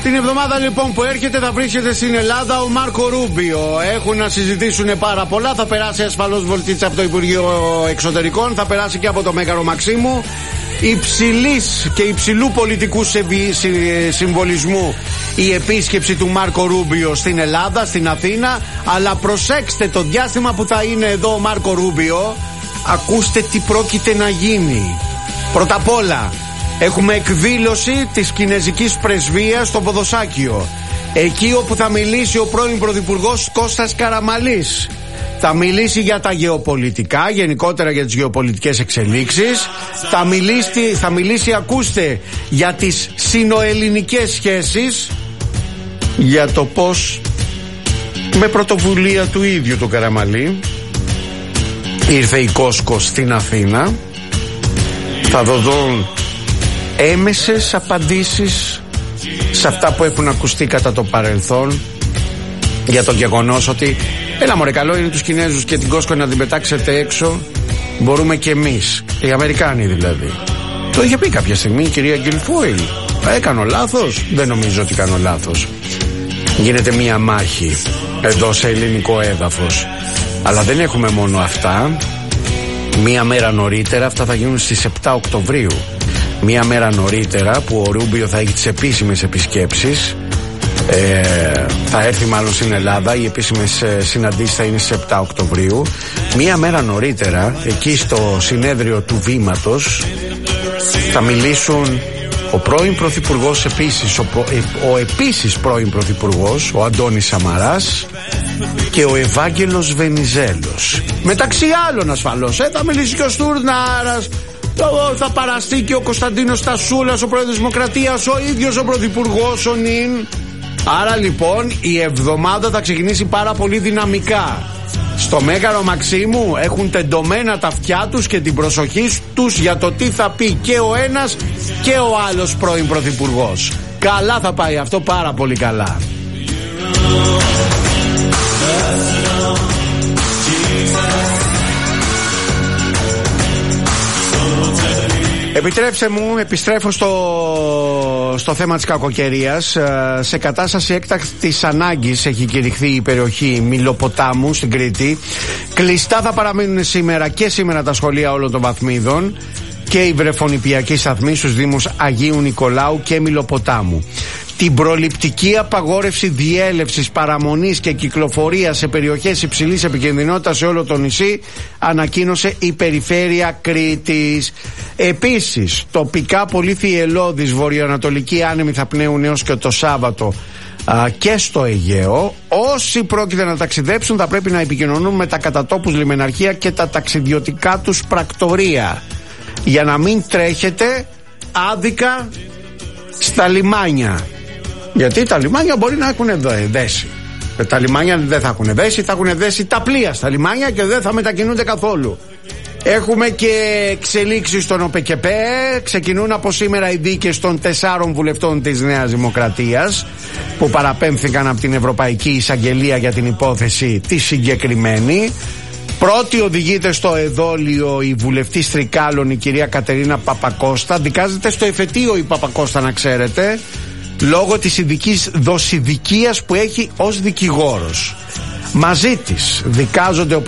Την εβδομάδα λοιπόν που έρχεται θα βρίσκεται στην Ελλάδα ο Μάρκο Ρούμπιο. Έχουν να συζητήσουν πάρα πολλά. Θα περάσει ασφαλώς βολτίτσα από το Υπουργείο Εξωτερικών, θα περάσει και από το Μέγαρο Μαξίμου. Υψηλής και υψηλού πολιτικού συμβολισμού η επίσκεψη του Μάρκο Ρούμπιο στην Ελλάδα, στην Αθήνα. Αλλά προσέξτε, το διάστημα που θα είναι εδώ ο Μάρκο Ρούμπιο, ακούστε τι πρόκειται να γίνει. Πρώτα απ' όλα έχουμε εκδήλωση της Κινεζικής Πρεσβείας στο Ποδοσάκιο, εκεί όπου θα μιλήσει ο πρώην Πρωθυπουργός Κώστας Καραμαλής. Θα μιλήσει για τα γεωπολιτικά, γενικότερα για τις γεωπολιτικές εξελίξεις. Θα μιλήσει, ακούστε, για τις συνοελληνικές σχέσεις, για το πώς με πρωτοβουλία του ίδιου του Καραμαλή ήρθε η Κόσκος στην Αθήνα. Θα δοθούν έμεσες απαντήσεις σε αυτά που έχουν ακουστεί κατά το παρελθόν για το γεγονός ότι έλα μωρέ, καλό είναι τους Κινέζους και την Κόσκο να την πετάξετε έξω, μπορούμε και εμείς, οι Αμερικάνοι δηλαδή. Το είχε πει κάποια στιγμή η κυρία Γκιλφόιλ. Έκανα λάθος? Δεν νομίζω ότι κάνω λάθος. Γίνεται μία μάχη εδώ σε ελληνικό έδαφος. Αλλά δεν έχουμε μόνο αυτά. Μία μέρα νωρίτερα, αυτά θα γίνουν στις 7 Οκτωβρίου. Μία μέρα νωρίτερα που ο Ρούμπιο θα έχει τις επίσημες επισκέψεις, θα έρθει μάλλον στην Ελλάδα. Οι επίσημες συναντήσεις θα είναι στις 7 Οκτωβρίου. Μία μέρα νωρίτερα, εκεί στο συνέδριο του Βήματος, θα μιλήσουν ο πρώην Πρωθυπουργός επίσης, ο επίσης πρώην Πρωθυπουργός, ο Αντώνης Σαμαράς, και ο Ευάγγελος Βενιζέλος. Μεταξύ άλλων ασφαλώς θα μιλήσει και ο Στουρνάρας, θα παραστεί και ο Κωνσταντίνος Τασούλας, ο πρόεδρος Δημοκρατίας, ο ίδιος ο πρωθυπουργός, ο νυν. Άρα λοιπόν η εβδομάδα θα ξεκινήσει πάρα πολύ δυναμικά. Στο Μέγαρο Μαξίμου έχουν τεντωμένα τα αυτιά τους και την προσοχή τους για το τι θα πει και ο ένας και ο άλλος πρώην πρωθυπουργός. Καλά θα πάει αυτό, πάρα πολύ καλά. Επιτρέψτε μου, επιστρέφω στο θέμα της κακοκαιρίας. Σε κατάσταση έκτακτης ανάγκης έχει κηρυχθεί η περιοχή Μιλοποτάμου στην Κρήτη. Κλειστά θα παραμείνουν σήμερα τα σχολεία όλων των βαθμίδων και οι βρεφονιπιακοί σταθμοί στους Δήμους Αγίου Νικολάου και Μιλοποτάμου. Την προληπτική απαγόρευση διέλευσης, παραμονής και κυκλοφορίας σε περιοχές υψηλής επικινδυνότητας σε όλο το νησί ανακοίνωσε η Περιφέρεια Κρήτης. Επίσης, τοπικά πολύ θυελλώδης βορειοανατολική άνεμοι θα πνέουν έως και το Σάββατο και στο Αιγαίο. Όσοι πρόκειται να ταξιδέψουν θα πρέπει να επικοινωνούν με τα κατατόπους λιμεναρχεία και τα ταξιδιωτικά τους πρακτορεία, για να μην τρέχετε άδικα στα λιμάνια. Γιατί τα λιμάνια μπορεί να έχουν δέσει. Τα λιμάνια δεν θα έχουν δέσει, θα έχουν δέσει τα πλοία στα λιμάνια και δεν θα μετακινούνται καθόλου. Έχουμε και εξελίξεις στον ΟΠΕΚΕΠΕ. Ξεκινούν από σήμερα οι δίκες των 4 βουλευτών της Νέας Δημοκρατίας που παραπέμφθηκαν από την Ευρωπαϊκή Εισαγγελία για την υπόθεση τη συγκεκριμένη. Πρώτη οδηγείται στο εδόλιο η βουλευτής Τρικάλων, η κυρία Κατερίνα Παπακώστα. Δικάζεται στο εφετείο η Παπακώστα, να ξέρετε, λόγω της ειδικής δοσηδικίας που έχει ως δικηγόρος. Μαζί της δικάζονται ο